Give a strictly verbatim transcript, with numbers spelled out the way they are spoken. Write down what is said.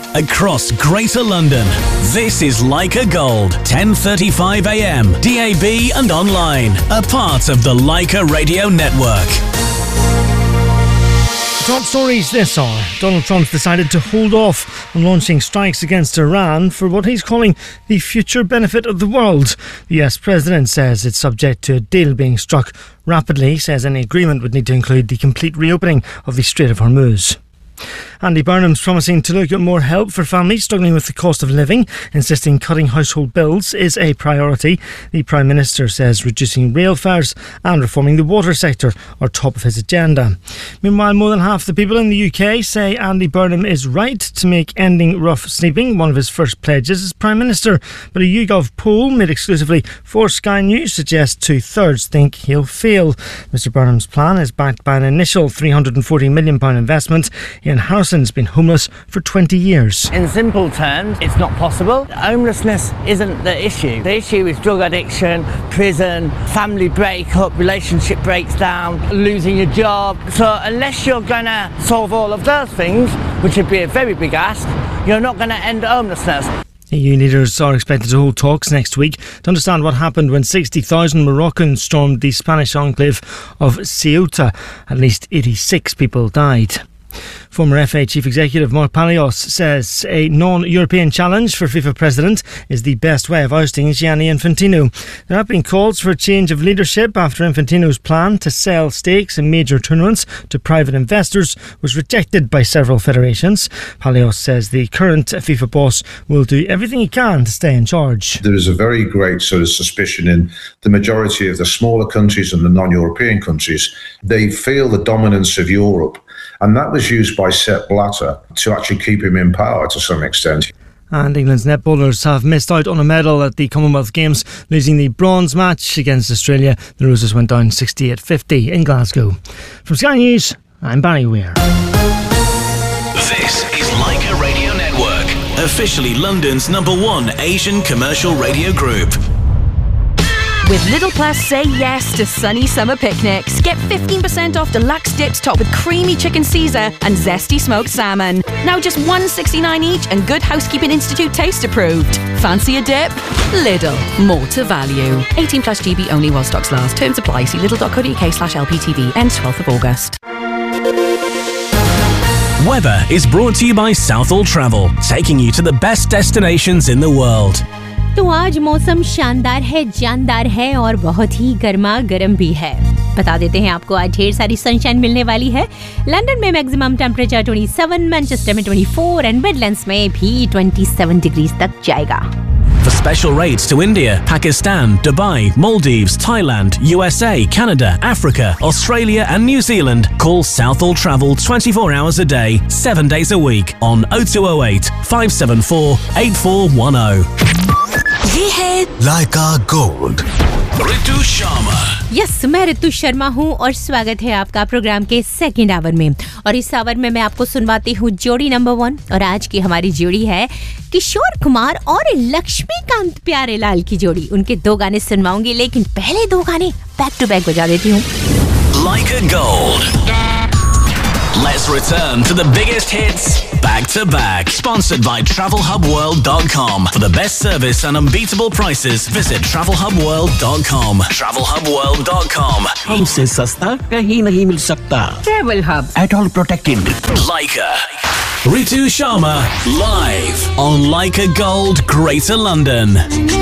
across Greater London. This is Leica Gold, ten thirty-five a m, D A B and online, a part of the Leica Radio Network. Top stories this hour. Donald Trump's decided to hold off on launching strikes against Iran for what he's calling the future benefit of the world. The U S president says it's subject to a deal being struck rapidly. He says any agreement would need to include the complete reopening of the Strait of Hormuz. Andy Burnham's promising to look at more help for families struggling with the cost of living, insisting cutting household bills is a priority. The Prime Minister says reducing rail fares and reforming the water sector are top of his agenda. Meanwhile, more than half the people in the U K say Andy Burnham is right to make ending rough sleeping one of his first pledges as Prime Minister. But a YouGov poll made exclusively for Sky News suggests two-thirds think he'll fail. Mr Burnham's plan is backed by an initial three hundred forty million pounds investment. Ian Harrison's been homeless for twenty years. In simple terms, it's not possible. Homelessness isn't the issue. The issue is drug addiction, prison, family breakup, relationship breaks down, losing your job. So unless you're going to solve all of those things, which would be a very big ask, you're not going to end homelessness. E U leaders are expected to hold talks next week to understand what happened when sixty thousand Moroccans stormed the Spanish enclave of Ceuta. At least eighty-six people died. Former F A Chief Executive Mark Palios says a non-European challenge for FIFA President is the best way of ousting Gianni Infantino. There have been calls for a change of leadership after Infantino's plan to sell stakes in major tournaments to private investors was rejected by several federations. Palios says the current FIFA boss will do everything he can to stay in charge. There is a very great sort of suspicion in the majority of the smaller countries and the non-European countries. They feel the dominance of Europe. And that was used by Sepp Blatter to actually keep him in power to some extent. And England's netballers have missed out on a medal at the Commonwealth Games, losing the bronze match against Australia. The Roses went down sixty-eight fifty in Glasgow. From Sky News, I'm Barry Weir. This is Leica Radio Network, officially London's number one Asian commercial radio group. With Lidl Plus, say yes to sunny summer picnics. Get fifteen percent off deluxe dips topped with creamy chicken Caesar and zesty smoked salmon. Now just one pound sixty-nine each and Good Housekeeping Institute taste approved. Fancy a dip? Lidl. More to value. eighteen plus G B only while stocks last. Terms apply. See lidl.co.uk slash LPTV. Ends twelfth of August. Weather is brought to you by Southall Travel, taking you to the best destinations in the world. तो आज मौसम शानदार है, जानदार है और बहुत ही गर्मा गर्म भी है। बता देते हैं आपको आज ढेर सारी सनशाइन मिलने वाली है। लंदन में मैक्सिमम टेम्परेचर सत्ताईस, मैनचेस्टर में चौबीस एंड मिडलैंड्स में भी सत्ताईस डिग्रीज तक जाएगा। For special rates to India, Pakistan, Dubai, Maldives, Thailand, U S A, Canada, Africa, Australia and New Zealand, call Southall Travel twenty-four hours a day, seven days a week on oh two oh eight, five seven four, eight four one oh. ये है Leica Gold. Ritu Sharma. Yes, मैं ऋतु शर्मा हूँ और स्वागत है आपका programme के second hour में। और इस आवर में मैं आपको सुनवाती हूँ जोड़ी नंबर वन। और आज की हमारी जोड़ी है किशोर कुमार और लक्ष्मीकांत प्यारेलाल की जोड़ी। उनके दो गाने सुनवाऊंगी, लेकिन पहले दो गाने बैक टू बैक बजा देती हूँ। Leica Gold. Let's return to the biggest hits back to back. Sponsored by travel hub world dot com. For the best service and unbeatable prices, visit travel hub world dot com. travel hub world dot com. हमसे सस्ता कहीं नहीं मिल सकता। Travel Hub. At all protected. Leica. Ritu Sharma live on Leica Gold, Greater London.